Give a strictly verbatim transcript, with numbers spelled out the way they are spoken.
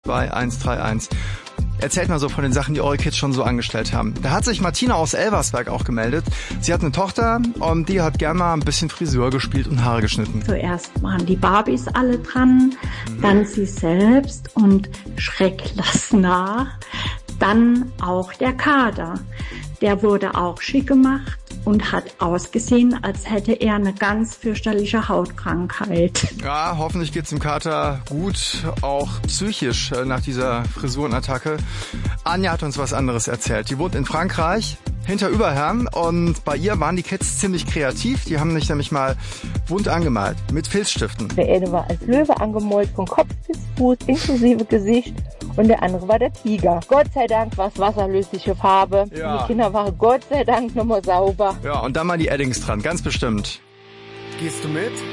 zwei eins drei eins. Erzählt mal so von den Sachen, die eure Kids schon so angestellt haben. Da hat sich Martina aus Elversberg auch gemeldet. Sie hat eine Tochter und die hat gern mal ein bisschen Friseur gespielt und Haare geschnitten. Zuerst waren die Barbies alle dran, mhm. dann sie selbst und schreck lass nach. Dann auch der Kater. Der wurde auch schick gemacht und hat ausgesehen, als hätte er eine ganz fürchterliche Hautkrankheit. Ja, hoffentlich geht's dem Kater gut, auch psychisch nach dieser Frisurenattacke. Anja hat uns was anderes erzählt. Die wohnt in Frankreich, hinter Überherrn, und bei ihr waren die Kids ziemlich kreativ. Die haben sich nämlich mal bunt angemalt mit Filzstiften. Der eine war als Löwe angemalt, von Kopf bis Fuß, inklusive Gesicht. Und der andere war der Tiger. Gott sei Dank war es wasserlösliche Farbe. Ja. Die Kinder waren Gott sei Dank nochmal sauber. Ja, und dann mal die Eddings dran, ganz bestimmt. Gehst du mit?